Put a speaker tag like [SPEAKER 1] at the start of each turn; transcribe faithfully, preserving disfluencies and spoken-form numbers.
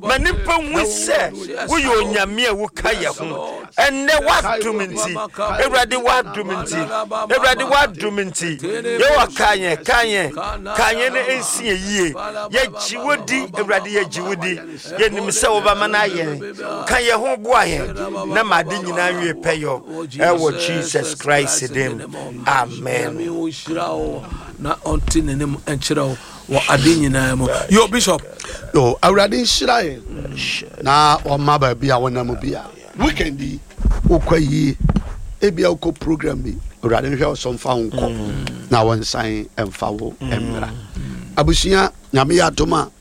[SPEAKER 1] Manimpa hu se wo yo nyame a wo kaye ho enne waduminti Ewurade waduminti Ewurade waduminti ye wa kanye kanye kanye ne ensi yie ye jiwodi Ewurade ye jiwodi ye nim se wo ba mana ye kan ye ho bo aye na made nyina nwe peyo e wo Jesus Christ dem amen
[SPEAKER 2] na onti nenem enchirawo wa ade nyina mo yo bishop
[SPEAKER 3] yo Awurade nhyira na o ma ba bia wonam bia weekendi okwayi ebia uko program bi Awurade nhwe so mfa honko na wonsan emfa wo emra abusia nyame ya toma